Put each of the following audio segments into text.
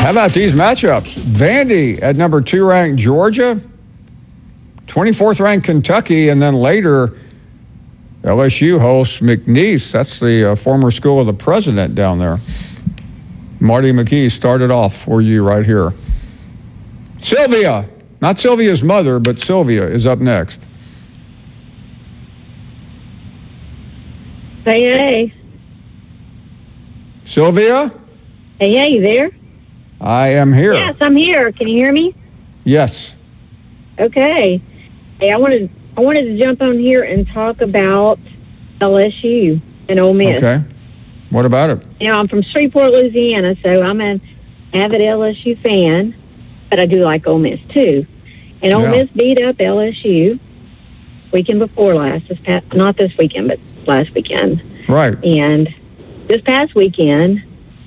How about these matchups? Vandy at number 2 ranked Georgia, 24th ranked Kentucky, and then later LSU hosts McNeese. That's the former school of the president down there. Marty McKee started off for you right here. Sylvia, not Sylvia's mother, but Sylvia is up next. Hey. Sylvia? Hey, you there? I am here. Yes, I'm here. Can you hear me? Yes. Okay. Hey, I wanted to jump on here and talk about LSU and Ole Miss. Okay. What about it? I'm from Shreveport, Louisiana, so I'm an avid LSU fan, but I do like Ole Miss too. And Ole Miss beat up LSU weekend before last. Not this weekend, but last weekend. Right. And this past weekend,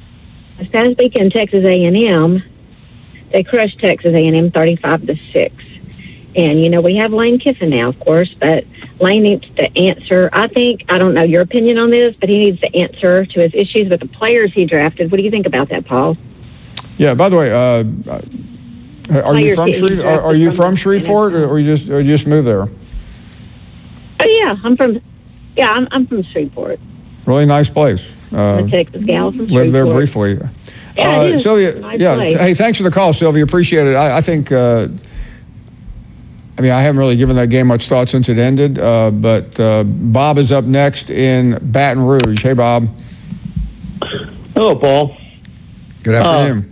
Texas A&M, they crushed Texas A&M 35-6. And, we have Lane Kiffin now, of course, but Lane needs to answer. I don't know your opinion on this, but he needs to answer to his issues with the players he drafted. What do you think about that, Paul? Yeah, by the way, are you from Shreveport, or you just moved there? Oh, yeah, I'm from Shreveport. Really nice place. I'm a Texas gal from Shreveport. Lived there briefly. Yeah, Sylvia. Nice yeah. place. Hey, thanks for the call, Sylvia. Appreciate it. I think. I haven't really given that game much thought since it ended. But Bob is up next in Baton Rouge. Hey, Bob. Hello, Paul. Good afternoon.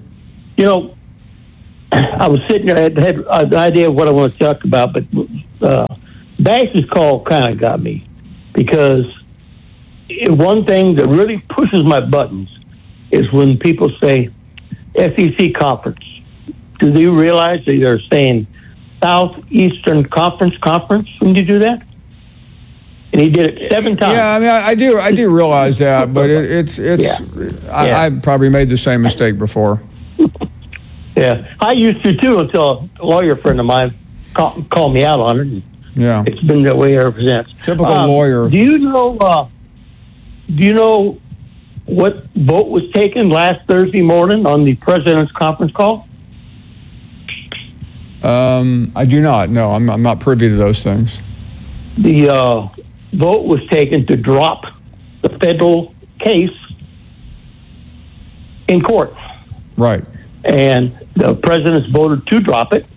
I was sitting there, I had an idea of what I want to talk about, but Bash's call kind of got me, because one thing that really pushes my buttons is when people say SEC conference. Do they realize that they're saying Southeastern Conference when you do that? And he did it 7 times. Yeah, I do realize that, but I probably made the same mistake before. Yeah, I used to too, until a lawyer friend of mine called me out on it. Yeah, it's been that way ever since. Typical lawyer. Do you know what vote was taken last Thursday morning on the president's conference call? I do not. No, I'm not privy to those things. The vote was taken to drop the federal case in court. Right. And the president's voted to drop it.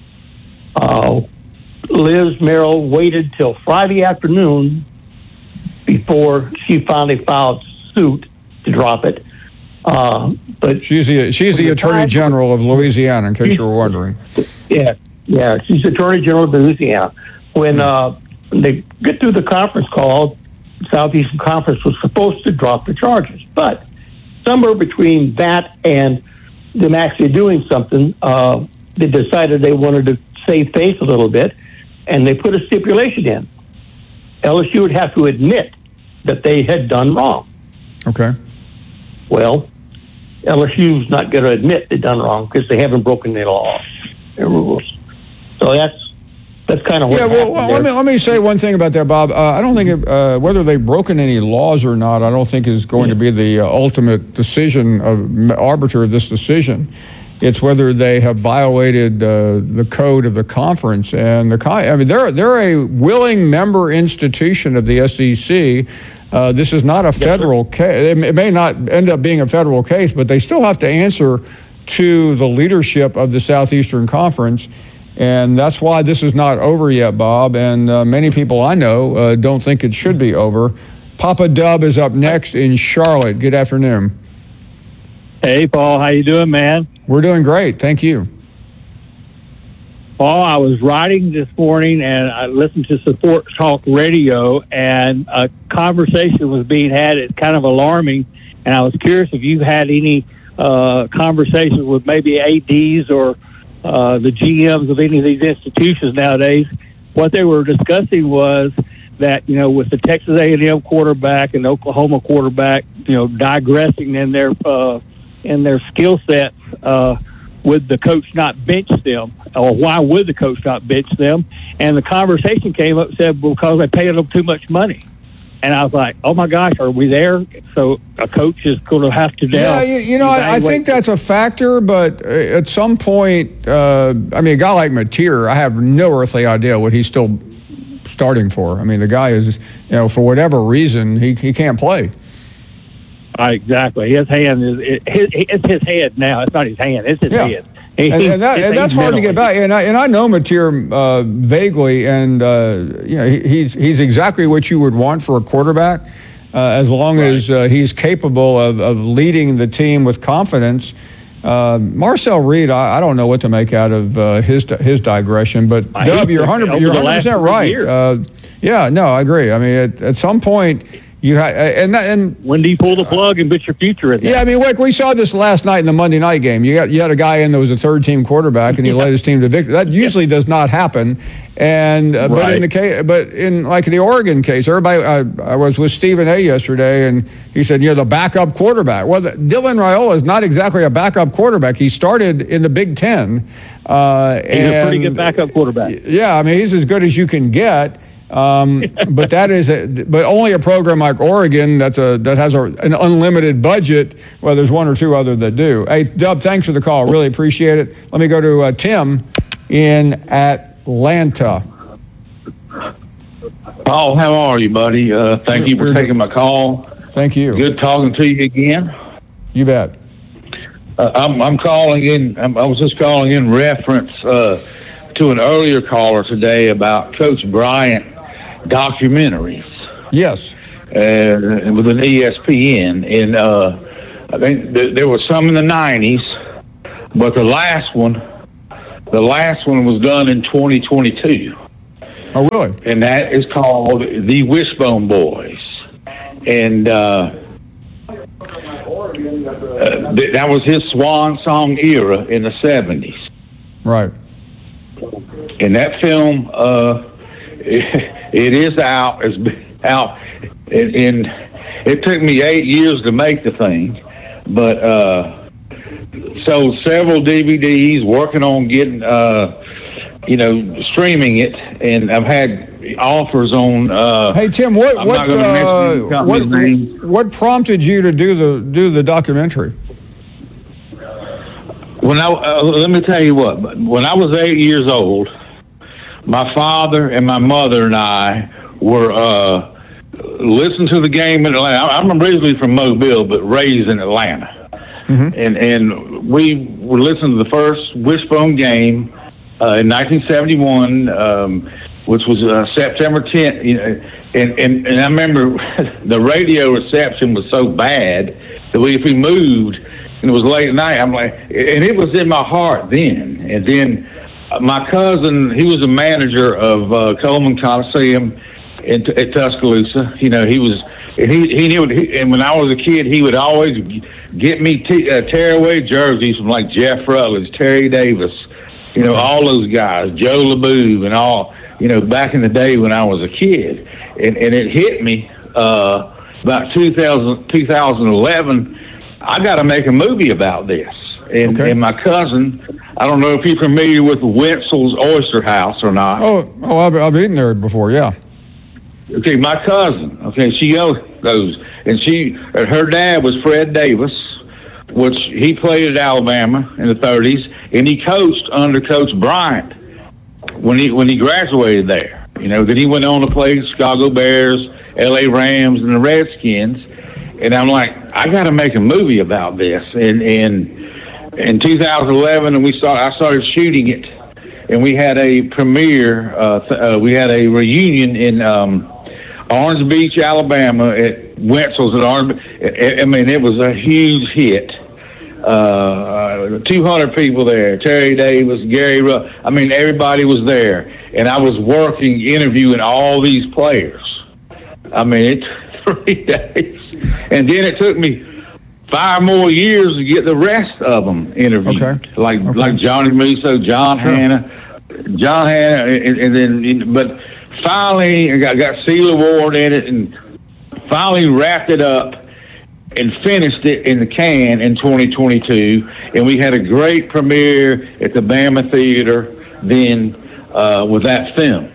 Liz Merrill waited till Friday afternoon before she finally filed suit to drop it. But she's the Attorney General of Louisiana, in case you were wondering. Yeah, she's the Attorney General of Louisiana. When they get through the conference call, Southeastern Conference was supposed to drop the charges. But somewhere between that and them actually doing something, they decided they wanted to save face a little bit, and they put a stipulation in. LSU would have to admit that they had done wrong. Okay. Well, LSU's not going to admit they've done wrong because they haven't broken their law, their rules. So that's kind of what happened there. Let me say one thing about that, Bob. I don't think whether they've broken any laws or not, I don't think is going to be the ultimate decision of arbiter of this decision. It's whether they have violated the code of the conference, and they're a willing member institution of the SEC. This is not a federal case. It may not end up being a federal case, but they still have to answer to the leadership of the Southeastern Conference, and that's why this is not over yet, Bob. And many people I know don't think it should be over. Papa Dub is up next in Charlotte. Good afternoon. Hey, Paul. How you doing, man? We're doing great. Thank you. Paul, I was riding this morning and I listened to Support Talk Radio, and a conversation was being had. It's kind of alarming, and I was curious if you had any conversations with maybe ADs or the GMs of any of these institutions nowadays. What they were discussing was that, with the Texas A&M quarterback and Oklahoma quarterback, digressing in their skill sets, would the coach not bench them, or why would the coach not bench them? And the conversation came up, said, because they paid them too much money. And I was like, oh my gosh, are we there? So a coach is going to have to now. Yeah, I think that's a factor, but at some point, I mean, a guy like Mateer, I have no earthly idea what he's still starting for. I mean, the guy is, for whatever reason, he can't play. Exactly. His hand it's his head now. It's not his hand. It's his head. And that's hard to get back. And I know Mateer vaguely, and he's exactly what you would want for a quarterback, as long as he's capable of leading the team with confidence. Marcel Reed, I don't know what to make out of his digression, but Dub, you're 100% right. I agree. I mean, at some point. And when do you pull the plug and put your future in there? Yeah, I mean, we saw this last night in the Monday night game. You had a guy in that was a third-team quarterback, and he led his team to victory. That usually does not happen. And but in the Oregon case, everybody. I was with Stephen A. yesterday, and he said, the backup quarterback. Well, Dylan Raiola is not exactly a backup quarterback. He started in the Big Ten. He's a pretty good backup quarterback. Yeah, I mean, he's as good as you can get. But but only a program like Oregon that has an unlimited budget. Well, there's one or two other that do. Hey, Dub, thanks for the call. Really appreciate it. Let me go to Tim in Atlanta. Paul, how are you, buddy? Thank you for taking my call. Thank you. Good talking to you again. You bet. I'm calling in. I was just calling in reference to an earlier caller today about Coach Bryant documentaries. Yes. With an ESPN. And I think there was some in the 90s, but the last one was done in 2022. Oh, really? And that is called The Wishbone Boys. And that was his swan song era in the 70s. Right. And that film, it is out. It's out, and it took me 8 years to make the thing, but sold several DVDs, working on getting, streaming it, and I've had offers on. Hey Tim, what prompted you to do the documentary? Let me tell you what. When I was 8 years old, my father and my mother and I were listening to the game in Atlanta. I'm originally from Mobile, but raised in Atlanta, and we were listening to the first Wishbone game in 1971, which was September 10th. And I remember the radio reception was so bad that if we moved. And it was late at night. I'm like, and it was in my heart then. And then my cousin, he was a manager of Coleman Coliseum at Tuscaloosa. He was, and he knew. And when I was a kid, he would always get me tearaway jerseys from like Jeff Rutledge, Terry Davis, all those guys, Joe LeBouf, and all. Back in the day when I was a kid, and it hit me about 2011. I got to make a movie about this. And my cousin, I don't know if you're familiar with Wenzel's Oyster House or not. Oh, I've eaten there before, yeah. Okay, my cousin, she goes, and her dad was Fred Davis, which he played at Alabama in the 30s, and he coached under Coach Bryant when he graduated there. Then he went on to play Chicago Bears, L.A. Rams, and the Redskins. And I'm like, I got to make a movie about this. And in 2011, I started shooting it, and we had a premiere. We had a reunion in Orange Beach, Alabama, at Wenzel's at Orange. I mean, it was a huge hit. 200 people there. Terry Davis, Gary Rupp. I mean, everybody was there, and I was interviewing all these players. I mean, it 3 days. And then it took me 5 more years to get the rest of them interviewed. Like Johnny Musso, John Hanna, and then, but finally I got Seal Award in it, and finally wrapped it up and finished it in the can in 2022. And we had a great premiere at the Bama Theater then with that film.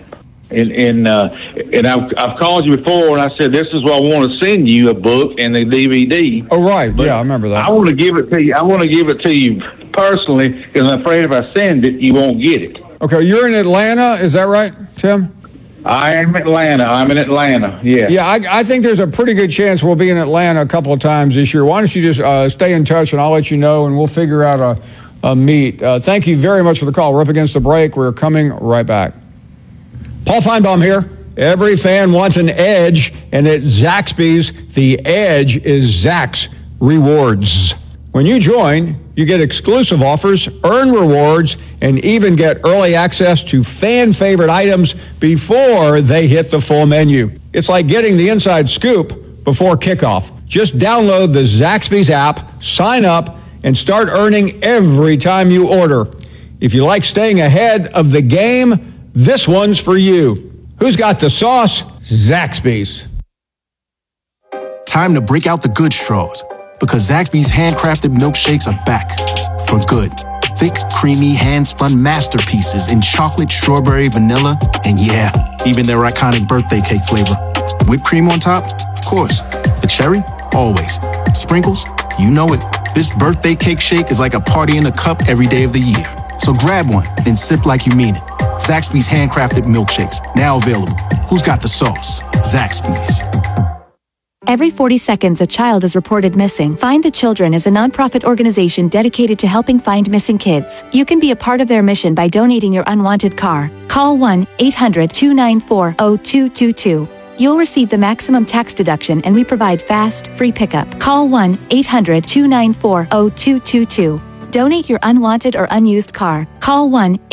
And I've called you before, and I said this is what I want to send you, a book and a DVD. Oh, right. But yeah, I remember that. I want to give it to you. I want to give it to you personally because I'm afraid if I send it, you won't get it. Okay, you're in Atlanta, is that right, Tim? I am Atlanta. I'm in Atlanta. Yeah. Yeah, I think there's a pretty good chance we'll be in Atlanta a couple of times this year. Why don't you just stay in touch, and I'll let you know, and we'll figure out a meet. Thank you very much for the call. We're up against the break. We're coming right back. Paul Feinbaum here. Every fan wants an edge, and at Zaxby's, the edge is Zax Rewards. When you join, you get exclusive offers, earn rewards, and even get early access to fan-favorite items before they hit the full menu. It's like getting the inside scoop before kickoff. Just download the Zaxby's app, sign up, and start earning every time you order. If you like staying ahead of the game, this one's for you. Who's got the sauce? Zaxby's. Time to break out the good straws, because Zaxby's handcrafted milkshakes are back for good. Thick, creamy, hand-spun masterpieces in chocolate, strawberry, vanilla, and yeah, even their iconic birthday cake flavor. Whipped cream on top? Of course. The cherry? Always. Sprinkles? You know it. This birthday cake shake is like a party in a cup every day of the year. So grab one and sip like you mean it. Zaxby's handcrafted milkshakes, now available. Who's got the sauce? Zaxby's. Every 40 seconds, a child is reported missing. Find the Children is a nonprofit organization dedicated to helping find missing kids. You can be a part of their mission by donating your unwanted car. Call 1-800-294-0222. You'll receive the maximum tax deduction, and we provide fast, free pickup. Call 1-800-294-0222. Donate your unwanted or unused car. Call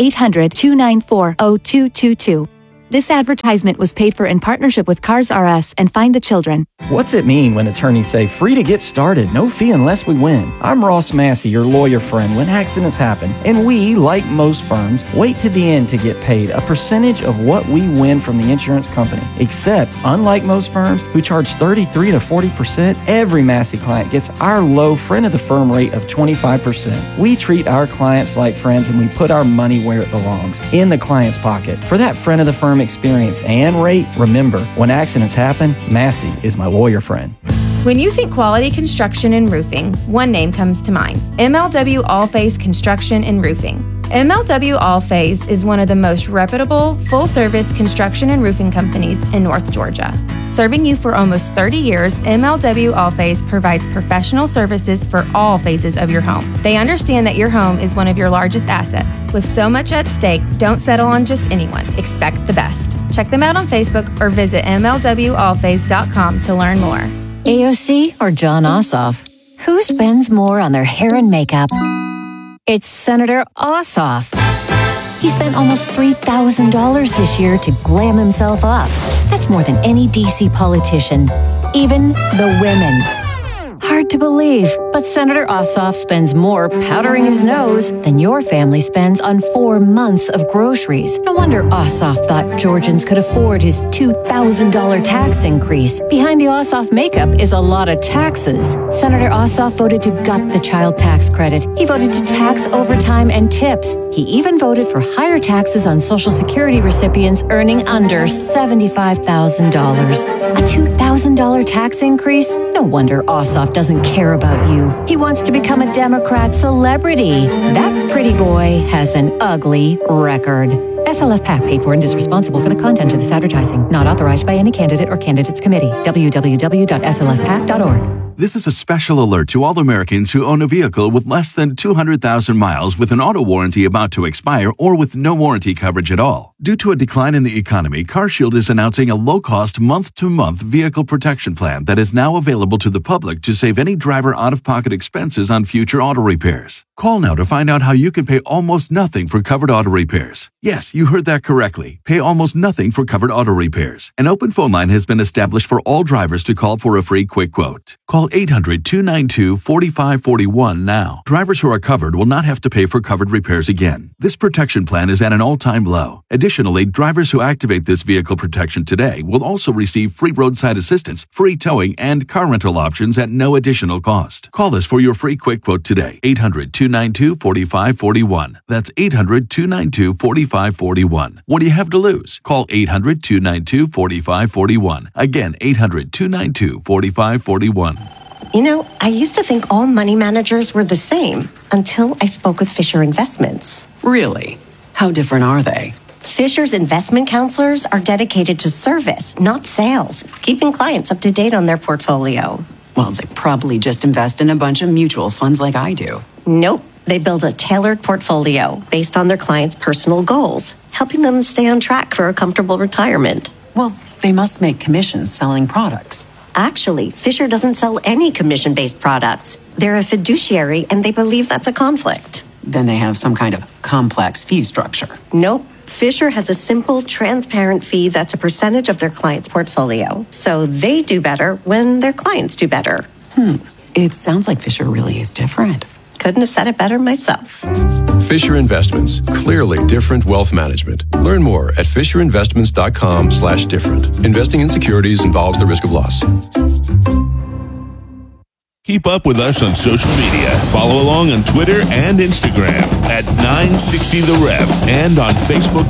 1-800-294-0222. This advertisement was paid for in partnership with Cars R Us and Find the Children. What's it mean when attorneys say free to get started, no fee unless we win? I'm Ross Massey, your lawyer friend when accidents happen, and we, like most firms, wait to the end to get paid a percentage of what we win from the insurance company. Except, unlike most firms who charge 33 to 40%, every Massey client gets our low friend of the firm rate of 25%. We treat our clients like friends, and we put our money where it belongs, in the client's pocket. For that friend of the firm experience and rate, remember, when accidents happen, Massey is my lawyer friend. When you think quality construction and roofing, one name comes to mind: MLW All-Phase Construction and Roofing. MLW All-Phase is one of the most reputable, full-service construction and roofing companies in North Georgia. Serving you for almost 30 years, MLW All-Phase provides professional services for all phases of your home. They understand that your home is one of your largest assets. With so much at stake, don't settle on just anyone. Expect the best. Check them out on Facebook or visit MLWAllphase.com to learn more. AOC or John Ossoff? Who spends more on their hair and makeup? It's Senator Ossoff. He spent almost $3,000 this year to glam himself up. That's more than any DC politician, even the women. Hard to believe, but Senator Ossoff spends more powdering his nose than your family spends on 4 months of groceries. No wonder Ossoff thought Georgians could afford his $2,000 tax increase. Behind the Ossoff makeup is a lot of taxes. Senator Ossoff voted to gut the child tax credit. He voted to tax overtime and tips. He even voted for higher taxes on Social Security recipients earning under $75,000. A $2,000 tax increase? No wonder Ossoff doesn't care about you. He wants to become a Democrat celebrity. That pretty boy has an ugly record. SLF PAC paid for and is responsible for the content of this advertising. Not authorized by any candidate or candidates committee. www.slfpac.org. This is a special alert to all Americans who own a vehicle with less than 200,000 miles with an auto warranty about to expire or with no warranty coverage at all. Due to a decline in the economy, CarShield is announcing a low-cost month-to-month vehicle protection plan that is now available to the public to save any driver out-of-pocket expenses on future auto repairs. Call now to find out how you can pay almost nothing for covered auto repairs. Yes, you heard that correctly. Pay almost nothing for covered auto repairs. An open phone line has been established for all drivers to call for a free quick quote. Call 800-292-4541 now. Drivers who are covered will not have to pay for covered repairs again. This protection plan is at an all-time low. Additionally, drivers who activate this vehicle protection today will also receive free roadside assistance, free towing, and car rental options at no additional cost. Call us for your free quick quote today. 800-292-4541. 800-292-4541. That's 800-292-4541. What do you have to lose? Call 800-292-4541. Again, 800-292-4541. You know, I used to think all money managers were the same until I spoke with Fisher Investments. Really? How different are they? Fisher's investment counselors are dedicated to service, not sales, keeping clients up to date on their portfolio. Well, they probably just invest in a bunch of mutual funds like I do. Nope. They build a tailored portfolio based on their clients' personal goals, helping them stay on track for a comfortable retirement. Well, they must make commissions selling products. Actually, Fisher doesn't sell any commission-based products. They're a fiduciary, and they believe that's a conflict. Then they have some kind of complex fee structure. Nope. Fisher has a simple, transparent fee that's a percentage of their client's portfolio. So they do better when their clients do better. It sounds like Fisher really is different. Couldn't have said it better myself. Fisher Investments. Clearly different wealth management. Learn more at fisherinvestments.com/different. Investing in securities involves the risk of loss. Keep up with us on social media. Follow along on Twitter and Instagram at 960 The Ref and on Facebook.